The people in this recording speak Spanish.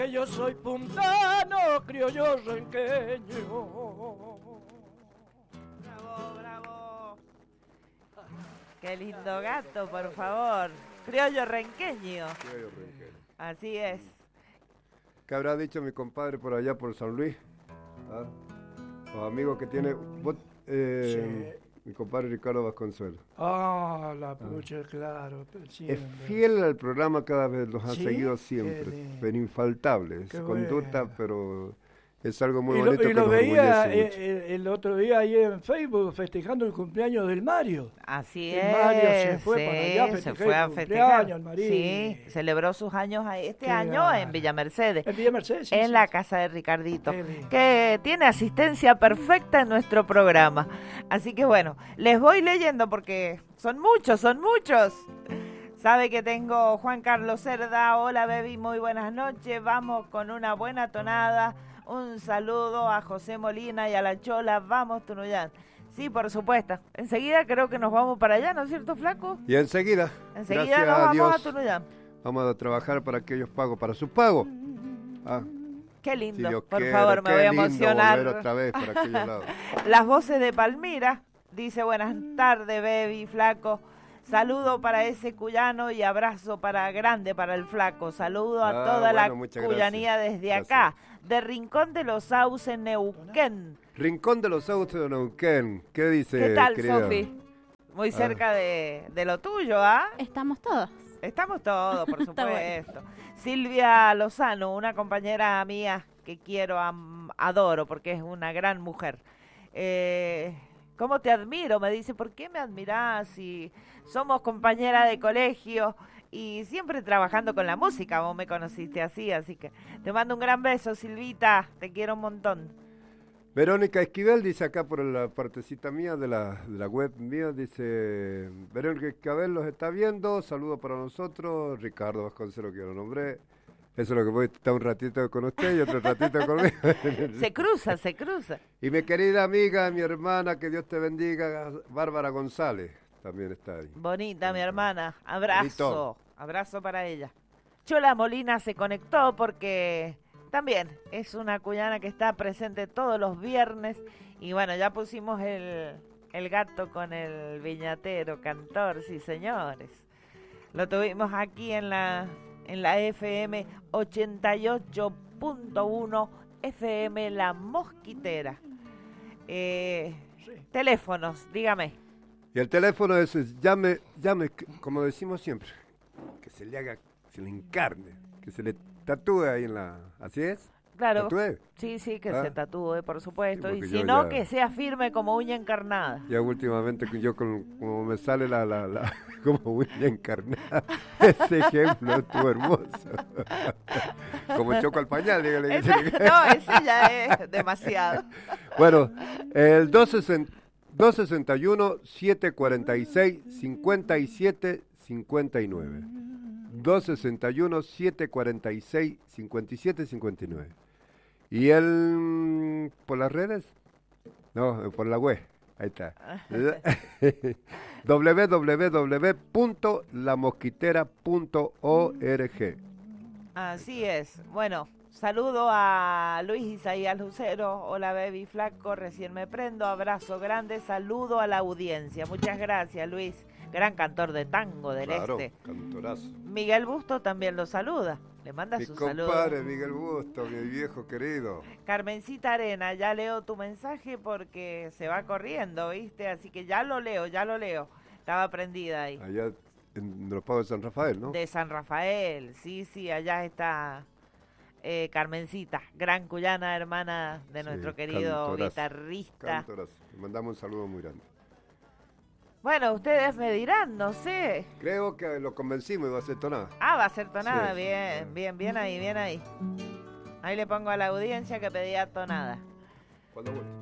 Yo soy puntano, criollo renqueño. Bravo, bravo. Qué lindo gato, por favor. Criollo renqueño. Criollo renqueño. Así es. ¿Qué habrá dicho mi compadre por allá por San Luis? ¿Ah? Los amigos que tiene Sí. mi compadre Ricardo Vasconcelos. La pucha, claro. Es Siempre. fiel al programa, cada vez los ha Sí, seguido qué siempre, lindo. pero infaltable. Qué Es conducta, bueno. pero es algo muy Y bonito lo que nos veía orgullece mucho. el otro día ahí en Facebook festejando el cumpleaños del Mario. Así El es. Mario se fue para allá a se festejar fue a el festejar. cumpleaños, el Marín. Sí, celebró sus años este Qué año gana. en Villa Mercedes. En Villa Mercedes, sí, En sí, la sí. casa de Ricardito, Qué lindo. que tiene asistencia perfecta en nuestro programa. Así que bueno, les voy leyendo porque son muchos, son muchos. Sabe que tengo Juan Carlos Cerda. Hola, baby, muy buenas noches. Vamos con una buena tonada. Un saludo a José Molina y a la Chola. Vamos, Tunuyán. Sí, por supuesto. Enseguida creo que nos vamos para allá, ¿no es cierto, flaco? Y enseguida, Enseguida gracias nos a vamos Dios, a Tunuyán. vamos a trabajar para que ellos paguen, para su pago. Ah, Qué si lindo. Dios Por quiere, favor, me qué voy a lindo emocionar. volver otra vez para aquellos lados. Las voces de Palmira, dice buenas tardes, baby, flaco. Saludo para ese cuyano y abrazo grande para el flaco. Saludo a toda la muchas cuyanía gracias. desde acá, de Rincón de los Sauces, Neuquén. Rincón de los Sauces de Neuquén. ¿Qué dice, ¿Qué tal, querida? Sofi? Muy cerca de lo tuyo, ¿ah? Estamos todos. Estamos todos, por Está supuesto. Silvia Lozano, una compañera mía que quiero, adoro, porque es una gran mujer. ¿Cómo te admiro? Me dice, ¿por qué me admirás? Si somos compañeras de colegio y siempre trabajando con la música, vos me conociste así que te mando un gran beso, Silvita, te quiero un montón. Verónica Esquivel dice acá por la partecita mía de la web mía, dice, Verónica Esquivel los está viendo, saludos para nosotros, Ricardo Vasconcelos que lo nombré, eso es lo que voy a estar un ratito con usted y otro ratito conmigo. Se cruza. Y mi querida amiga, mi hermana, que Dios te bendiga, Bárbara González, también está ahí. Bonita, mi hermana, Bonito. abrazo para ella. Chola Molina se conectó porque también es una cuyana que está presente todos los viernes y bueno, ya pusimos el gato con el viñatero, cantor, sí señores. Lo tuvimos aquí en la FM 88.1 FM La Mosquitera. Teléfonos, dígame. Y el teléfono es llame, como decimos siempre, que se le encarne, que se le tatúe ahí en la... ¿Así es? Claro. ¿Tatúe? Sí, que ¿Ah? se tatúe, por supuesto. Sí, Y porque si yo no, ya- que sea firme como uña encarnada. Ya últimamente yo como me sale como uña encarnada, ese ejemplo estuvo hermoso. Como choco al pañal, dígale. No, ese ya es demasiado. Bueno, el 261-746-5759. 261-746-5759. ¿Y él por las redes? No, por la web. Ahí está. www.lamosquitera.org. Así es. Bueno, saludo a Luis Isaías Lucero. Hola, baby flaco, recién me prendo. Abrazo grande, saludo a la audiencia. Muchas gracias, Luis. Gran cantor de tango del Claro, este. cantorazo. Miguel Busto también lo saluda. Le manda Mi su saludo. compadre Miguel Busto, mi viejo querido. Carmencita Arena, ya leo tu mensaje porque se va corriendo, ¿viste? Así que ya lo leo. Estaba prendida ahí. Allá en los pagos de San Rafael, ¿no? De San Rafael, sí, allá está Carmencita, gran cuyana, hermana de nuestro querido cantorazo, guitarrista. Cantorazo. Le mandamos un saludo muy grande. Bueno, ustedes me dirán, no sé. Creo que lo convencimos y va a ser tonada. Ah, va a ser tonada, Sí. bien ahí. Ahí le pongo a la audiencia que pedía tonada. Cuando vuelva.